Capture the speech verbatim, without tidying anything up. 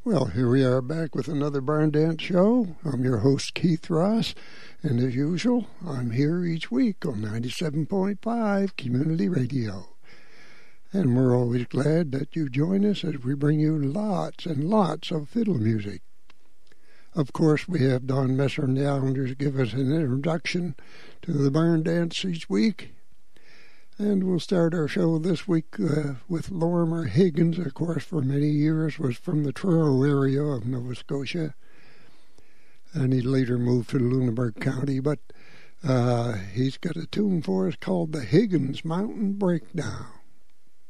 Well, here we are back with another Barn Dance Show. I'm your host, Keith Ross, and as usual, I'm here each week on ninety-seven point five Community Radio. And we're always glad that you join us as we bring you lots and lots of fiddle music. Of course, we have Don Messer and the Islanders give us an introduction to the barn dance each week. And we'll start our show this week uh, with Lorimer Higgins, of course, for many years was from the Truro area of Nova Scotia. And he later moved to Lunenburg County, but uh, he's got a tune for us called the Higgins Mountain Breakdown.